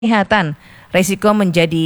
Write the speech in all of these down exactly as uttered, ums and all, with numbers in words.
Kelihatan resiko menjadi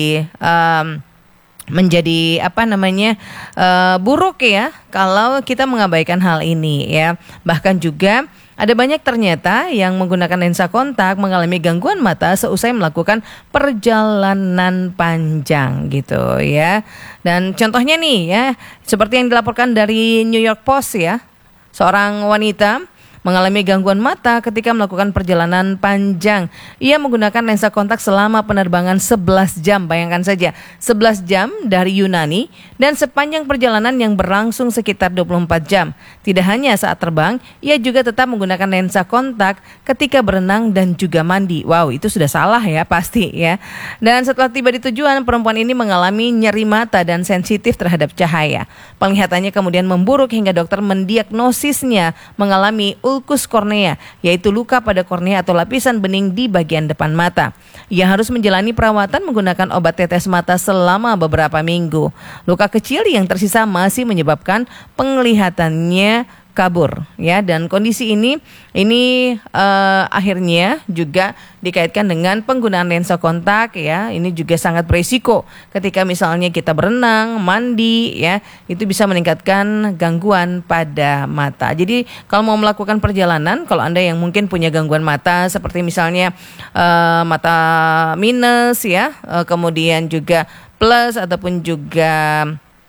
um, menjadi apa namanya uh, buruk ya kalau kita mengabaikan hal ini ya. Bahkan juga ada banyak ternyata yang menggunakan lensa kontak mengalami gangguan mata seusai melakukan perjalanan panjang gitu ya. Dan contohnya nih ya, seperti yang dilaporkan dari New York Post ya, seorang wanita mengalami gangguan mata ketika melakukan perjalanan panjang. Ia menggunakan lensa kontak selama penerbangan sebelas jam. Bayangkan saja, sebelas jam dari Yunani dan sepanjang perjalanan yang berlangsung sekitar dua puluh empat jam. Tidak hanya saat terbang, ia juga tetap menggunakan lensa kontak ketika berenang dan juga mandi. Wow, itu sudah salah ya pasti ya. Dan setelah tiba di tujuan, perempuan ini mengalami nyeri mata dan sensitif terhadap cahaya. Penglihatannya kemudian memburuk hingga dokter mendiagnosisnya mengalami ulkus kornea, yaitu luka pada kornea atau lapisan bening di bagian depan mata. Ia harus menjalani perawatan menggunakan obat tetes mata selama beberapa minggu. Luka kecil yang tersisa masih menyebabkan penglihatannya kabur ya, dan kondisi ini ini uh, akhirnya juga dikaitkan dengan penggunaan lensa kontak ya. Ini juga sangat berisiko ketika misalnya kita berenang, mandi ya, itu bisa meningkatkan gangguan pada mata. Jadi kalau mau melakukan perjalanan, kalau Anda yang mungkin punya gangguan mata seperti misalnya uh, mata minus ya, uh, kemudian juga plus ataupun juga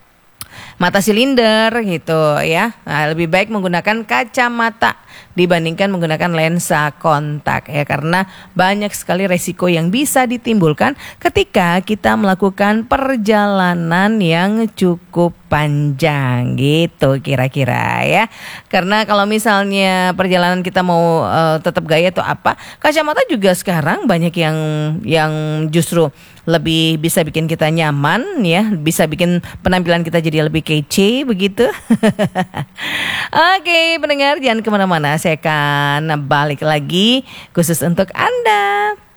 mata silinder gitu ya. Nah, lebih baik menggunakan kacamata dibandingkan menggunakan lensa kontak ya, karena banyak sekali resiko yang bisa ditimbulkan ketika kita melakukan perjalanan yang cukup panjang gitu kira-kira ya. Karena kalau misalnya perjalanan kita mau uh, tetap gaya atau apa, kacamata juga sekarang banyak yang yang justru lebih bisa bikin kita nyaman ya, bisa bikin penampilan kita jadi lebih kece begitu. Oke, pendengar jangan kemana-mana, saya akan balik lagi khusus untuk Anda.